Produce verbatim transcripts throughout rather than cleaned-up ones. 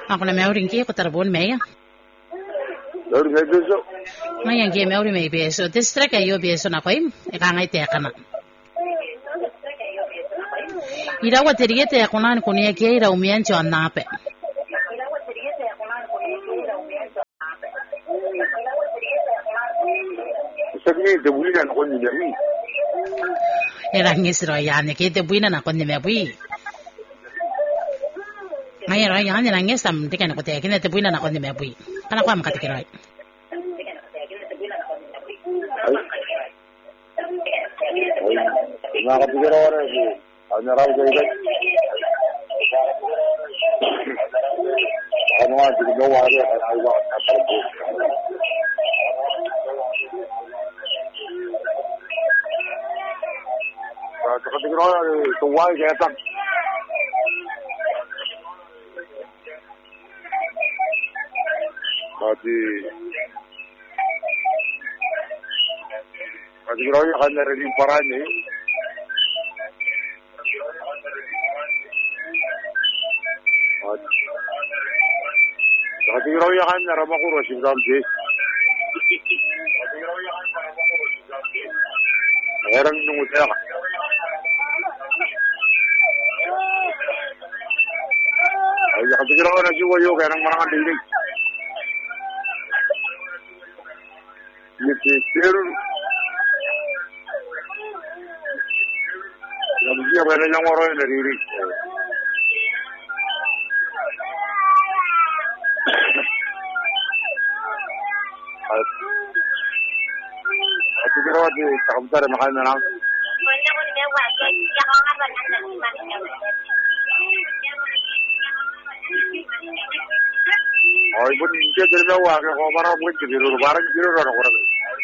Ako na meron ki ko tarbon meya. Meron may beso. Ngayon ki meron may beso. Distra kayo beso na koy. Ikangay te kana. Ira wa teriye te kunan kunia ki ira umiancho annape. Sabi de buina na ko ni mi. Ira ngisro yani ki te buina na ko ni me bui. Ngayon ra yani na ngesam tikan ko te kina te buina na ko ni me bui. Kana kwa makatikiroi. Nakapigero na si ano raw kayo. Ano nga di ko wala ano ay wa kaparbo. Nakapigero na tuwa kaya tak. Pati Pati raw yung kanila rin paraan eh. Pati raw yung kanila rin makuro si Zambi. Pati raw yung kanila rin makuro si Zambi. Mayroon nung utaya ka. Ay, pati raw na siya wayo kaya ng marang dilig. Pero Nabigyan ko na lang oras na rinig. At at siguro at kakamta rin makain na lang. Oh, ibu dia dari bawah ke kau barang mungkin jadi barang jadi orang orang.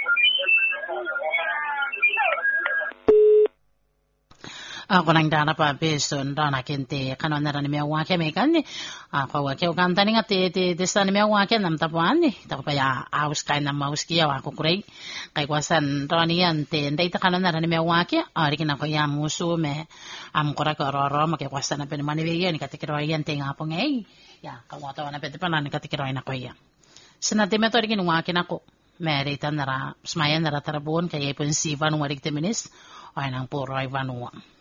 Ako nang dana pa beso dana kente kanon na ni mewa ke me kan ni ako wa ke kan tani ngate te te stan mewa ke nam tapuan ni tapo ya aus kai na maus ki ya ako kurei kai kwasan rani ante ndai ta kanon na ni mewa ke ari kina ko ya musu me am kora ko ro ro ma ke kwasan na pe mani ve ni katikiro yan te ngapo ngei ya kawa ta na pe pa na ni katikiro na ko ya sinate me to ri kinwa ke nako mere tan nara smayan nara tarabon kay ipon si van warik te minis ay nang puro ay vanua.